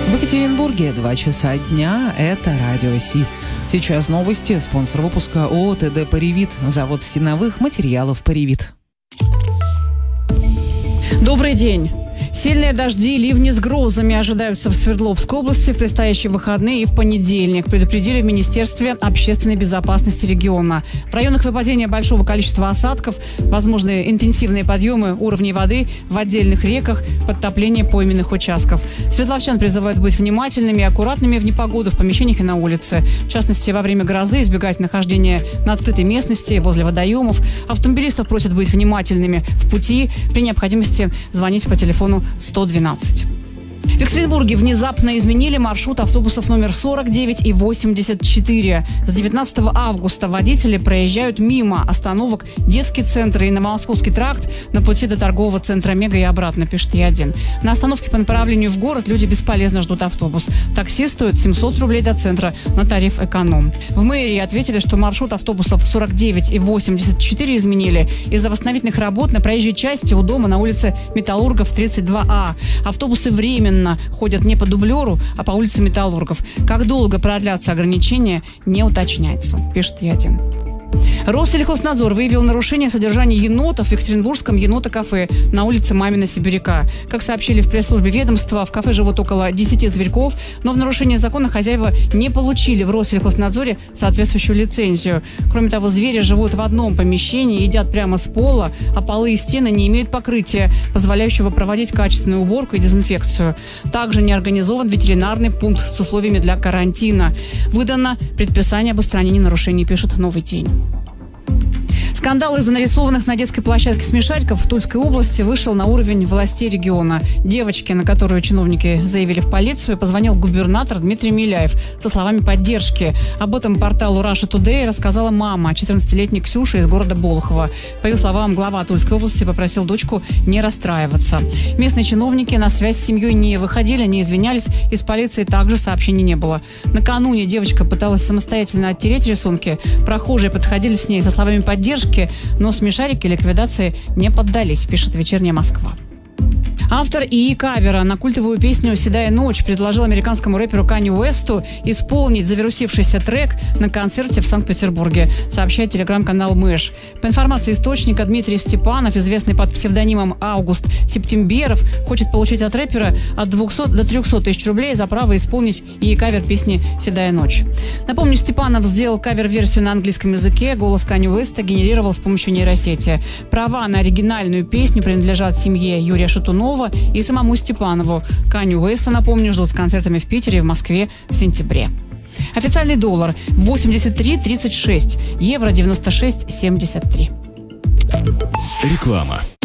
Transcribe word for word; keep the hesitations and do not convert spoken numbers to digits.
В Екатеринбурге два часа дня. Это Радио Си. Сейчас новости. Спонсор выпуска ООО ТД «Паривит». Завод стеновых материалов «Паривит». Добрый день. Сильные дожди и ливни с грозами ожидаются в Свердловской области в предстоящие выходные и в понедельник, предупредили в Министерстве общественной безопасности региона. В районах выпадения большого количества осадков, возможны интенсивные подъемы уровней воды в отдельных реках, подтопление пойменных участков. Свердловчан призывают быть внимательными и аккуратными в непогоду в помещениях и на улице. В частности, во время грозы избегать нахождения на открытой местности, возле водоемов. Автомобилистов просят быть внимательными в пути, при необходимости звонить по телефону сто двенадцать. В Екатеринбурге внезапно изменили маршрут автобусов номер сорок девять и восемьдесят четыре. С девятнадцатого августа водители проезжают мимо остановок Детский центр и на Московский тракт на пути до торгового центра Мега и обратно, пишет И один. На остановке по направлению в город люди бесполезно ждут автобус. Такси стоит семьсот рублей до центра на тариф эконом. В мэрии ответили, что маршрут автобусов сорок девять и восемьдесят четыре изменили из-за восстановительных работ на проезжей части у дома на улице Металлургов тридцать два А. Автобусы временно ходят не по дублеру, а по улице Металлургов. Как долго продлятся ограничения, не уточняется, пишет И один. Россельхознадзор выявил нарушение содержания енотов в Екатеринбургском енота-кафе на улице Мамина Сибиряка. Как сообщили в пресс-службе ведомства, в кафе живут около десяти зверьков, но в нарушение закона хозяева не получили в Россельхознадзоре соответствующую лицензию. Кроме того, звери живут в одном помещении, едят прямо с пола, а полы и стены не имеют покрытия, позволяющего проводить качественную уборку и дезинфекцию. Также не организован ветеринарный пункт с условиями для карантина. Выдано предписание об устранении нарушений, пишет «Новый день». Скандал из-за нарисованных на детской площадке смешариков в Тульской области вышел на уровень властей региона. Девочке, на которую чиновники заявили в полицию, позвонил губернатор Дмитрий Миляев со словами поддержки. Об этом порталу Russia Today рассказала мама четырнадцатилетней Ксюши из города Болохово. По ее словам, глава Тульской области попросил дочку не расстраиваться. Местные чиновники на связь с семьей не выходили, не извинялись. Из полиции также сообщений не было. Накануне девочка пыталась самостоятельно оттереть рисунки. Прохожие подходили с ней со словами поддержки, но смешарики ликвидации не поддались, пишет «Вечерняя Москва». Автор ИИ кавера на культовую песню «Седая ночь» предложил американскому рэперу Канье Уэсту исполнить завирусившийся трек на концерте в Санкт-Петербурге, сообщает телеграм-канал Мэш. По информации источника, Дмитрий Степанов, известный под псевдонимом Август Септемберов, хочет получить от рэпера от двухсот до трехсот тысяч рублей за право исполнить ИИ кавер песни «Седая ночь». Напомню, Степанов сделал кавер-версию на английском языке, голос Канье Уэста генерировал с помощью нейросети. Права на оригинальную песню принадлежат семье Юрия Шатунова и самому Степанову. Канье Уэста, напомню, ждут с концертами в Питере и в Москве в сентябре. Официальный доллар восемьдесят три тридцать шесть, евро девяносто шесть семьдесят три. Реклама.